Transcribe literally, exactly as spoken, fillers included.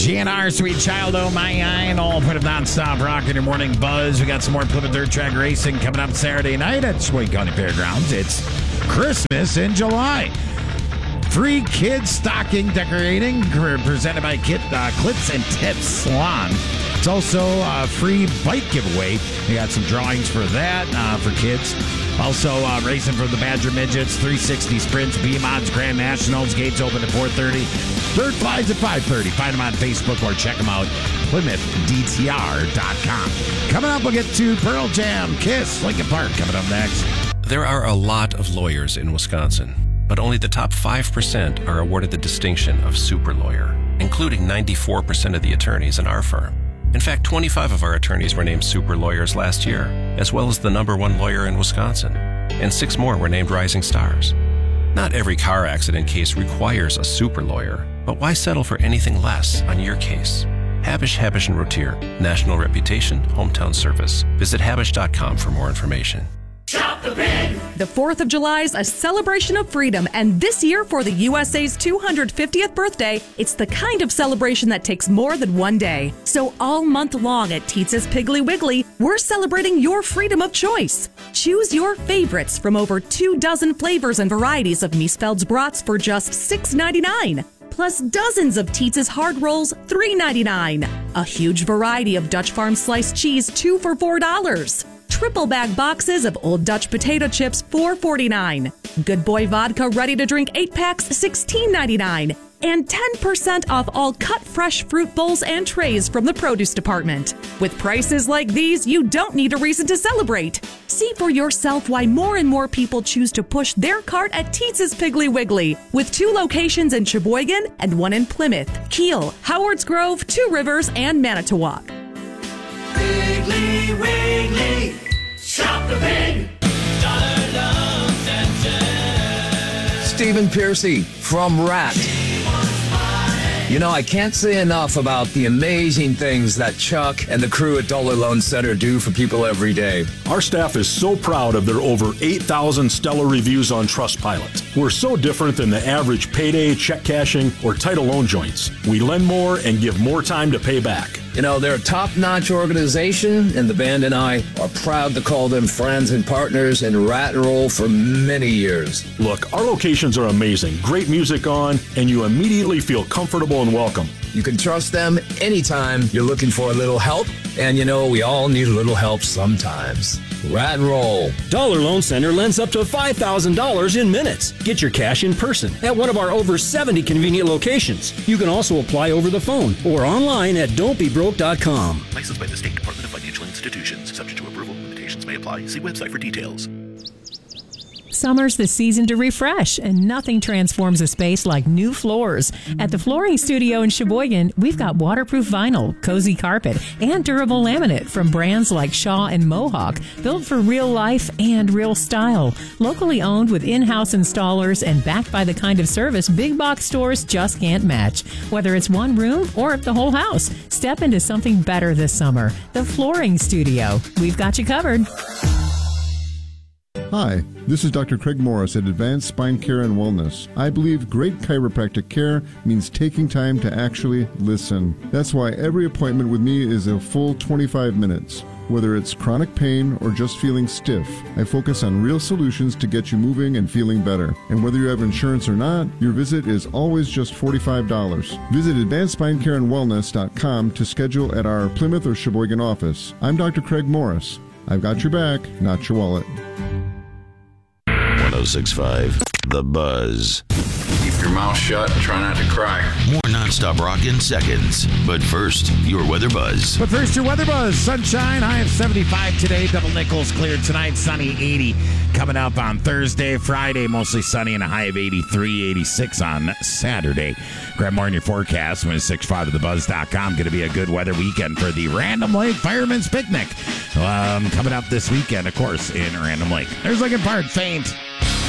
G N R, Sweet Child, Oh My Eye, and all put of nonstop rock in your morning buzz. We got some more Plymouth Dirt Track racing coming up Saturday night at Sheboygan County Fairgrounds. It's Christmas in July. Free kids stocking decorating presented by Kit, uh, Clips and Tips Salon. It's also a free bike giveaway. We got some drawings for that uh, for kids. Also uh, racing for the Badger Midgets, three sixty Sprints, B-Mods Grand Nationals. Gates open at four thirty. Dirt flies at five thirty. Find them on Facebook or check them out, Plymouth D T R dot com. Coming up, we'll get to Pearl Jam, Kiss, Linkin Park coming up next. There are a lot of lawyers in Wisconsin, but only the top five percent are awarded the distinction of super lawyer, including ninety-four percent of the attorneys in our firm. In fact, twenty-five of our attorneys were named super lawyers last year, as well as the number one lawyer in Wisconsin, and six more were named rising stars. Not every car accident case requires a super lawyer, but why settle for anything less on your case? Habish, Habish and Rotier, national reputation, hometown service. Visit habish dot com for more information. Shop the Pig! The fourth of July is a celebration of freedom, and this year for the U S A's two hundred fiftieth birthday, it's the kind of celebration that takes more than one day. So all month long at Teetz's Piggly Wiggly, we're celebrating your freedom of choice. Choose your favorites from over two dozen flavors and varieties of Miesfeld's brats for just six ninety-nine. Plus dozens of Teetz's hard rolls, three ninety-nine. A huge variety of Dutch Farm sliced cheese, two for four dollars. Triple bag boxes of Old Dutch potato chips, four forty-nine. Good Boy vodka ready to drink eight packs, sixteen ninety-nine. And ten percent off all cut fresh fruit bowls and trays from the produce department. With prices like these, you don't need a reason to celebrate. See for yourself why more and more people choose to push their cart at Teetz's Piggly Wiggly, with two locations in Sheboygan and one in Plymouth, Kiel, Howards Grove, Two Rivers, and Manitowoc. Piggly Wiggly, shop the pig. Dollar loans and gems. Stephen Piercy from Rat. You know, I can't say enough about the amazing things that Chuck and the crew at Dollar Loan Center do for people every day. Our staff is so proud of their over eight thousand stellar reviews on Trustpilot. We're so different than the average payday, check cashing, or title loan joints. We lend more and give more time to pay back. You know, they're a top-notch organization, and the band and I are proud to call them friends and partners in Rat and Roll for many years. Look, our locations are amazing. Great music on, and you immediately feel comfortable and welcome. You can trust them anytime you're looking for a little help, and you know, we all need a little help sometimes. Rat and Roll. Dollar Loan Center lends up to five thousand dollars in minutes. Get your cash in person at one of our over seventy convenient locations. You can also apply over the phone or online at don't be broke dot com. Licensed by the State Department of Financial Institutions. Subject to approval. Limitations may apply. See website for details. Summer's the season to refresh, and nothing transforms a space like new floors. At the Flooring Studio in Sheboygan, we've got waterproof vinyl, cozy carpet, and durable laminate from brands like Shaw and Mohawk, built for real life and real style. Locally owned with in-house installers and backed by the kind of service big box stores just can't match. Whether it's one room or the whole house, step into something better this summer. The Flooring Studio. We've got you covered. Hi, this is Doctor Craig Morris at Advanced Spine Care and Wellness. I believe great chiropractic care means taking time to actually listen. That's why every appointment with me is a full twenty-five minutes. Whether it's chronic pain or just feeling stiff, I focus on real solutions to get you moving and feeling better. And whether you have insurance or not, your visit is always just forty-five dollars. Visit advanced spine care and wellness dot com to schedule at our Plymouth or Sheboygan office. I'm Doctor Craig Morris. I've got your back, not your wallet. one oh six point five The Buzz. Keep your mouth shut and try not to cry. More nonstop rock in seconds. But first, your weather buzz. But first, your weather buzz. Sunshine, high of seventy-five today. Double nickels cleared tonight. Sunny, eighty. Coming up on Thursday. Friday, mostly sunny and a high of eighty-three, eighty-six on Saturday. Grab more in your forecast. one oh six point five the buzz dot com. Going to be a good weather weekend for the Random Lake Fireman's Picnic. Um, coming up this weekend, of course, in Random Lake. There's Linkin Park, Faint.